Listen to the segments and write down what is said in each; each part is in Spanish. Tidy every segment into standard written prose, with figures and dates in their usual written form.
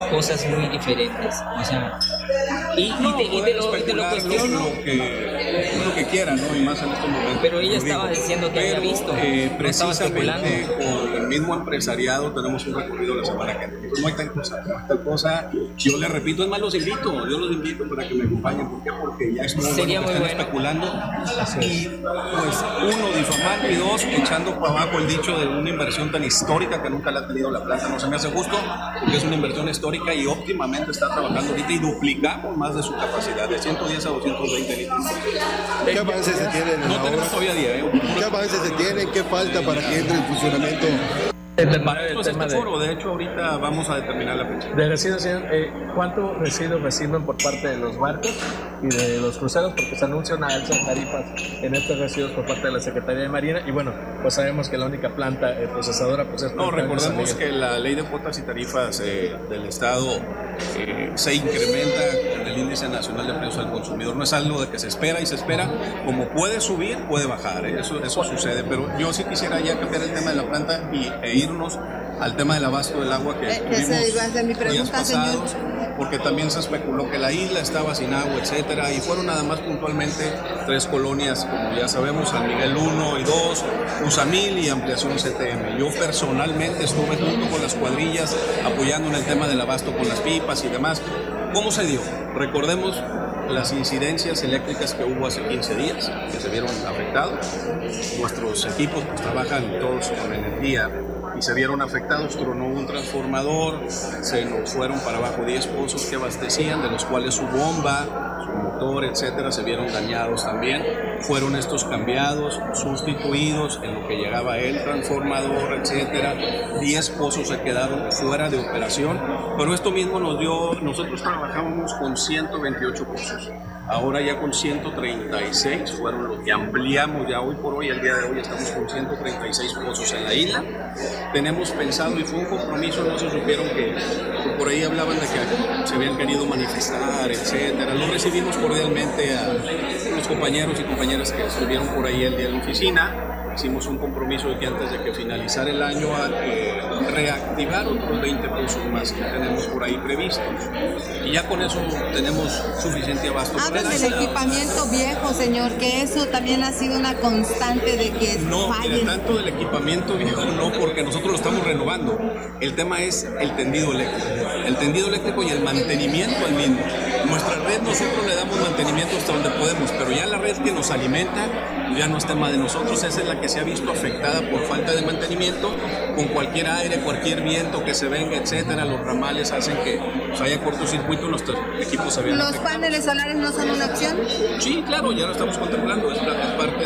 cosas muy diferentes. O sea, y te lo cuestiono. Lo que quiera, ¿no? Y más en estos momentos. Pero ella estaba diciendo que había visto. No estaba especulando. Con el mismo empresariado tenemos un recorrido la semana que viene. No hay tal cosa. Yo les repito, es más, yo los invito para que me acompañen. ¿Por qué? Porque ya es muy Sería bueno que estén especulando. Y pues, uno, difamando, y dos, echando para abajo el dicho de una inversión tan histórica que nunca la ha tenido la planta. No se me hace justo, porque es una inversión histórica y óptimamente está trabajando ahorita y duplicamos más de su capacidad, de 110 a 220 litros. ¿Qué avances se tienen? No tenemos todavía día, ¿Qué avances se tienen? ¿Qué falta para que entre en funcionamiento? De hecho, ahorita vamos a determinar la fecha. De residuos, señor, ¿cuánto residuos reciben por parte de los barcos y de los cruceros? Porque se anuncia una alza de tarifas en estos residuos por parte de la Secretaría de Marina. Y bueno, pues sabemos que la única planta procesadora pues es... No, recordemos que la ley de cuotas y tarifas del Estado se incrementa con el índice nacional de precios al consumidor. No es algo de que se espera y se espera. Como puede subir, puede bajar. Eso sucede. Pero yo sí quisiera ya cambiar el tema de la planta e irnos al tema del abasto del agua que tuvimos mi pregunta, días pasados, porque también se especuló que la isla estaba sin agua, etcétera, y fueron nada más puntualmente 3 colonias, como ya sabemos, San Miguel 1 y 2, Usamil y Ampliación CTM. Yo personalmente estuve junto con las cuadrillas apoyando en el tema del abasto con las pipas y demás. ¿Cómo se dio? Recordemos las incidencias eléctricas que hubo hace 15 días, que se vieron afectados. Nuestros equipos pues, trabajan todos con energía y se vieron afectados. Tronó un transformador, se nos fueron para abajo 10 pozos que abastecían, de los cuales su bomba, su motor, etcétera, se vieron dañados también. Fueron estos cambiados, sustituidos en lo que llegaba el transformador, etcétera. 10 pozos se quedaron fuera de operación, pero esto mismo nos dio, nosotros trabajábamos con 128 pozos. Ahora ya con 136 fueron los que ampliamos ya hoy por hoy, el día de hoy estamos con 136 pozos en la isla. Tenemos pensado, y fue un compromiso, no se supieron que por ahí hablaban de que se habían querido manifestar, etcétera. Lo recibimos cordialmente a los compañeros y compañeras que estuvieron por ahí el día de la oficina. Hicimos un compromiso de que antes de que finalizara el año reactivar otros 20 pozos más que tenemos por ahí previstos. Y ya con eso tenemos suficiente abasto. Hablan del equipamiento viejo, señor, que eso también ha sido una constante de que fallen. No, tanto del equipamiento viejo no, porque nosotros lo estamos renovando. El tema es el tendido eléctrico. El tendido eléctrico y el mantenimiento al mismo. Nuestra red nosotros le damos mantenimiento hasta donde podemos, pero ya la red que nos alimenta ya no es tema de nosotros, esa es la que se ha visto afectada por falta de mantenimiento, con cualquier aire, cualquier viento que se venga, etcétera. Los ramales hacen que haya cortocircuito, nuestros equipos se vean ¿Los afectados. paneles solares no son una opción? Sí, claro, ya lo estamos contemplando, es parte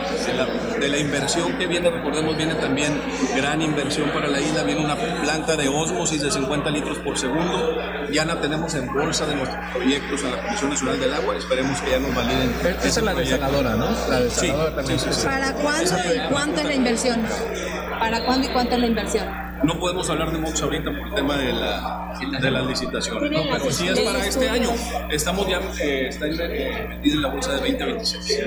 de la inversión que viene. Recordemos, viene también gran inversión para la isla, viene una planta de ósmosis de 50 litros por segundo, ya la tenemos en bolsa de nuestros proyectos en la Comisión Nacional del Agua, esperemos que ya nos validen. Esa es la desaladora, ¿no? La desaladora también. Sí. ¿Para cuándo y cuánto es la inversión? ¿Para cuándo y cuánto es la inversión? No podemos hablar de MOX ahorita por el tema de las licitaciones, ¿no? Pero sí es para este año. Estamos ya está metido en la bolsa de 2026.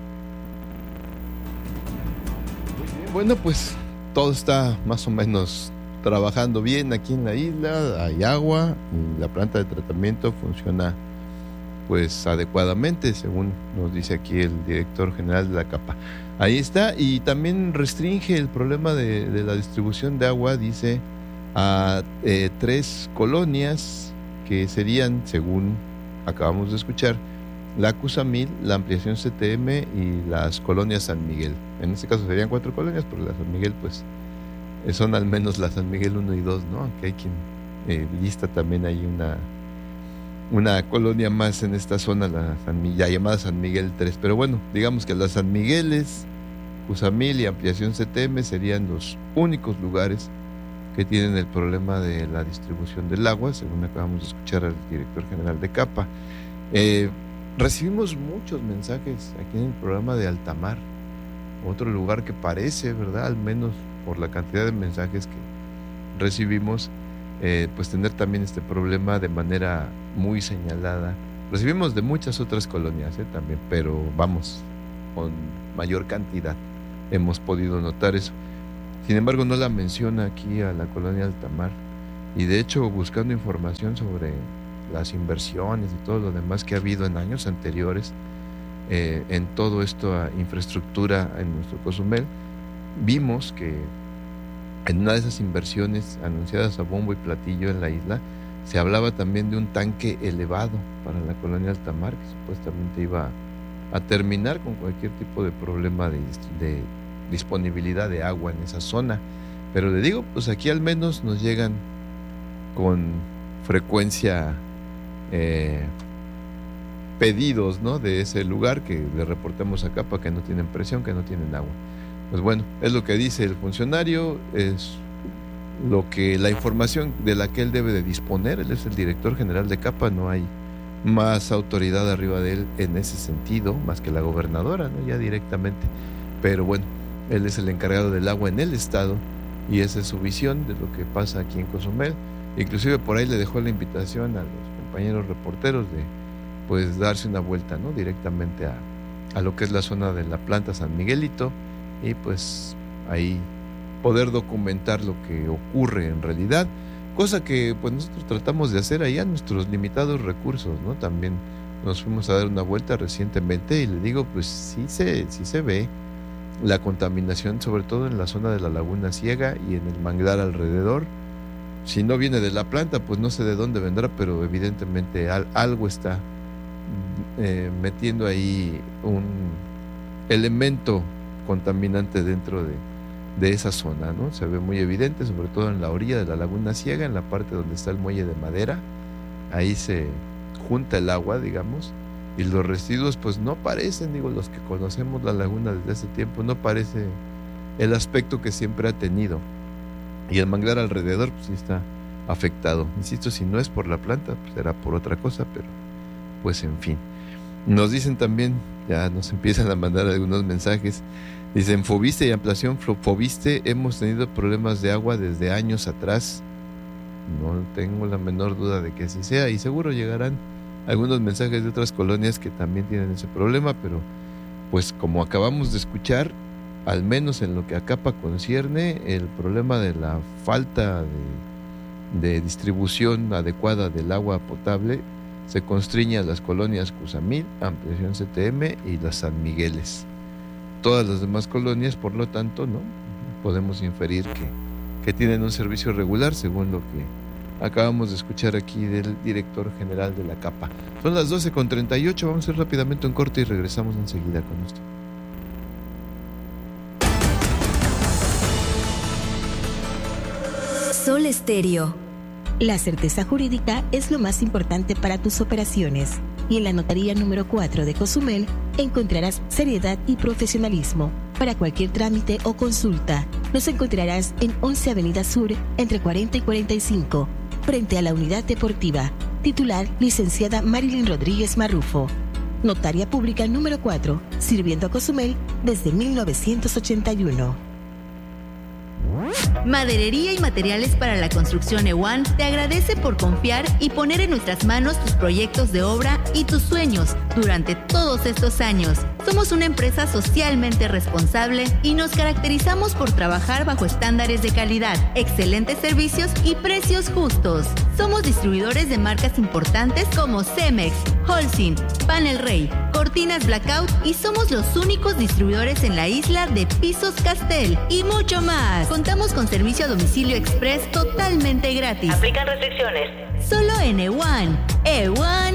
Bueno, pues todo está más o menos trabajando bien aquí en la isla, hay agua y la planta de tratamiento funciona pues adecuadamente, según nos dice aquí el director general de la CAPA. Ahí está, y también restringe el problema de la distribución de agua, dice, a 3 colonias que serían, según acabamos de escuchar, la Cusamil, la Ampliación CTM y las colonias San Miguel. En este caso serían 4 colonias, pero la San Miguel pues son al menos la San Miguel 1 y 2, ¿no? Aunque hay quien lista también hay una colonia más en esta zona, la llamada San Miguel 3. Pero bueno, digamos que las San Migueles, Cusamil y Ampliación CTM serían los únicos lugares que tienen el problema de la distribución del agua, según acabamos de escuchar al director general de CAPA. Recibimos muchos mensajes aquí en el programa de Altamar, otro lugar que parece, ¿verdad?, al menos por la cantidad de mensajes que recibimos, pues tener también este problema de manera muy señalada. Recibimos de muchas otras colonias también, pero vamos, con mayor cantidad hemos podido notar eso. Sin embargo, no la menciona aquí a la colonia Altamar. Y de hecho, buscando información sobre las inversiones y todo lo demás que ha habido en años anteriores en todo esto a infraestructura en nuestro Cozumel, vimos que en una de esas inversiones anunciadas a bombo y platillo en la isla, se hablaba también de un tanque elevado para la colonia Altamar, que supuestamente iba a terminar con cualquier tipo de problema de disponibilidad de agua en esa zona. Pero le digo, pues aquí al menos nos llegan con frecuencia pedidos, ¿no?, de ese lugar, que le reportemos acá para que no tienen presión, que no tienen agua. Pues bueno, es lo que dice el funcionario, es la información de la que él debe de disponer. Él es el director general de CAPA, no hay más autoridad arriba de él en ese sentido, más que la gobernadora, ¿no?, ya directamente. Pero bueno, él es el encargado del agua en el estado y esa es su visión de lo que pasa aquí en Cozumel. Inclusive por ahí le dejó la invitación a los compañeros reporteros de pues darse una vuelta, ¿no?, directamente a lo que es la zona de la planta San Miguelito, y pues ahí poder documentar lo que ocurre en realidad, cosa que pues nosotros tratamos de hacer ahí a nuestros limitados recursos, ¿no? También nos fuimos a dar una vuelta recientemente y le digo, pues sí se ve la contaminación, sobre todo en la zona de la Laguna Ciega y en el manglar alrededor. Si no viene de la planta, pues no sé de dónde vendrá, pero evidentemente algo está metiendo ahí un elemento contaminante dentro de esa zona, ¿no? Se ve muy evidente, sobre todo en la orilla de la Laguna Ciega, en la parte donde está el muelle de madera. Ahí se junta el agua, digamos, y los residuos pues no parecen, digo, los que conocemos la laguna desde hace tiempo, no parece el aspecto que siempre ha tenido. Y el manglar alrededor pues sí está afectado. Insisto, si no es por la planta, pues será por otra cosa, pero pues en fin. Nos dicen también, ya nos empiezan a mandar algunos mensajes, dicen: Fobiste y ampliación Fobiste, hemos tenido problemas de agua desde años atrás. No tengo la menor duda de que así sea, y seguro llegarán algunos mensajes de otras colonias que también tienen ese problema, pero pues como acabamos de escuchar, al menos en lo que a CAPA concierne, el problema de la falta de distribución adecuada del agua potable se constriñe a las colonias Cuzamil, Ampliación CTM y las San Migueles. Todas las demás colonias, por lo tanto, no podemos inferir que tienen un servicio regular, según lo que acabamos de escuchar aquí del director general de la CAPA. Son las 12:38, vamos a ir rápidamente un corte y regresamos enseguida con esto. Sol Estéreo. La certeza jurídica es lo más importante para tus operaciones, y en la Notaría número 4 de Cozumel encontrarás seriedad y profesionalismo. Para cualquier trámite o consulta, nos encontrarás en 11 Avenida Sur, entre 40 y 45, frente a la Unidad Deportiva. Titular, licenciada Marilyn Rodríguez Marrufo. Notaria Pública número 4, sirviendo a Cozumel desde 1981. Maderería y materiales para la construcción EWAN te agradece por confiar y poner en nuestras manos tus proyectos de obra y tus sueños durante todos estos años. Somos una empresa socialmente responsable y nos caracterizamos por trabajar bajo estándares de calidad, excelentes servicios y precios justos. Somos distribuidores de marcas importantes como Cemex, Holcim, Panel Rey, Cortinas Blackout, y somos los únicos distribuidores en la isla de pisos Castel y mucho más. Contamos con servicio a domicilio express totalmente gratis. Aplican restricciones. Solo en EWAN. EWAN.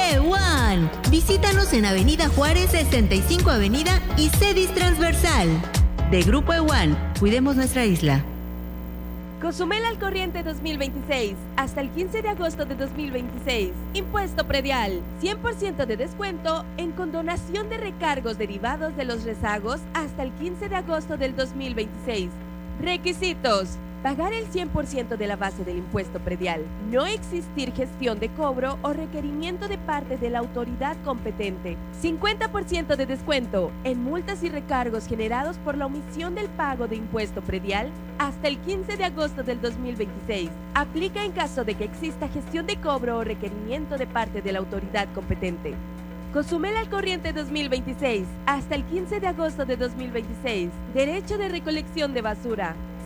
Visítanos en Avenida Juárez, 65 Avenida y Cedis Transversal. De Grupo EWAN, cuidemos nuestra isla. Cozumel al corriente 2026, hasta el 15 de agosto de 2026. Impuesto predial, 100% de descuento en condonación de recargos derivados de los rezagos hasta el 15 de agosto del 2026. Requisitos: pagar el 100% de la base del impuesto predial, no existir gestión de cobro o requerimiento de parte de la autoridad competente, 50% de descuento en multas y recargos generados por la omisión del pago de impuesto predial hasta el 15 de agosto del 2026. Aplica en caso de que exista gestión de cobro o requerimiento de parte de la autoridad competente. Cozumel al corriente 2026, hasta el 15 de agosto de 2026. Derecho de recolección de basura,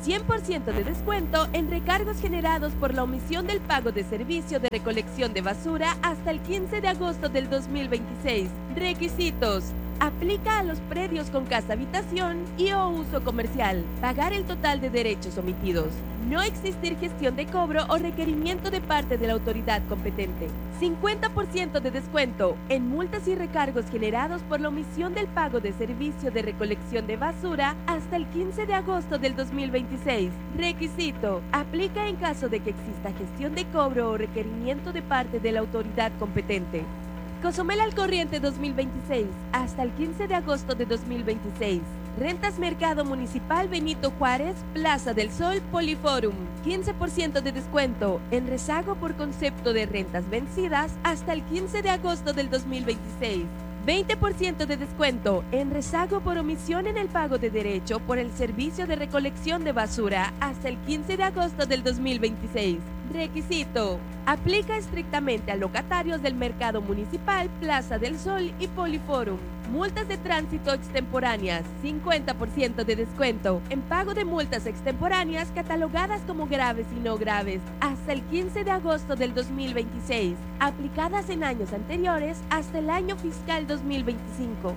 100% de descuento en recargos generados por la omisión del pago de servicio de recolección de basura hasta el 15 de agosto del 2026. Requisitos: aplica a los predios con casa habitación y o uso comercial. Pagar el total de derechos omitidos. No existir gestión de cobro o requerimiento de parte de la autoridad competente. 50% de descuento en multas y recargos generados por la omisión del pago de servicio de recolección de basura hasta el 15 de agosto del 2026. Requisito: aplica en caso de que exista gestión de cobro o requerimiento de parte de la autoridad competente. Cozumel al corriente 2026 hasta el 15 de agosto de 2026. Rentas Mercado Municipal Benito Juárez, Plaza del Sol, Poliforum. 15% de descuento en rezago por concepto de rentas vencidas hasta el 15 de agosto del 2026. 20% de descuento en rezago por omisión en el pago de derecho por el servicio de recolección de basura hasta el 15 de agosto del 2026. Requisito: aplica estrictamente a locatarios del Mercado Municipal, Plaza del Sol y Poliforum. Multas de tránsito extemporáneas, 50% de descuento en pago de multas extemporáneas catalogadas como graves y no graves hasta el 15 de agosto del 2026, aplicadas en años anteriores hasta el año fiscal 2025.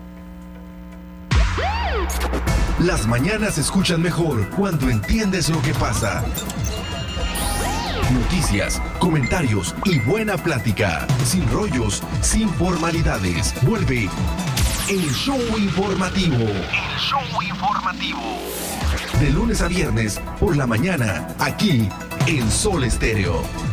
Las mañanas se escuchan mejor cuando entiendes lo que pasa. Noticias, comentarios y buena plática. Sin rollos, sin formalidades. Vuelve el show informativo. El show informativo. De lunes a viernes por la mañana, aquí en Sol Estéreo.